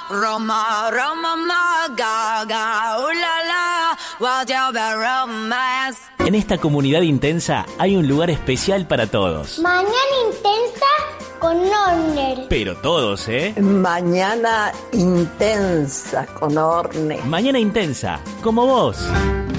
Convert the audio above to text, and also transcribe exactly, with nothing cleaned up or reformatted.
Roma, Roma, ma, ga, ga, ooh la la, what's your bad romance? En esta comunidad intensa hay un lugar especial para todos. Mañana intensa con Orner. Pero todos, ¿eh? Mañana intensa con Orne. Mañana intensa, como vos.